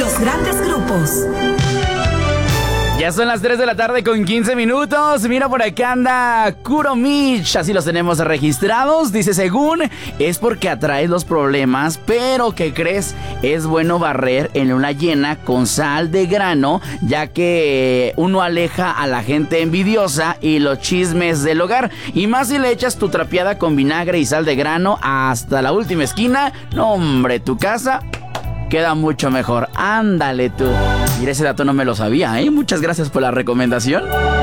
Los grandes grupos. Ya son las 3 de la tarde con 15 minutos. Mira, por acá anda Kuromich. Así los tenemos registrados. Dice, según es porque atraes los problemas, pero ¿qué crees? Es bueno barrer en luna llena con sal de grano, ya que uno aleja a la gente envidiosa y los chismes del hogar. Y más si le echas tu trapeada con vinagre y sal de grano hasta la última esquina. No, hombre, tu casa queda mucho mejor. Ándale tú. Mira, ese dato no me lo sabía, ¿eh? Muchas gracias por la recomendación.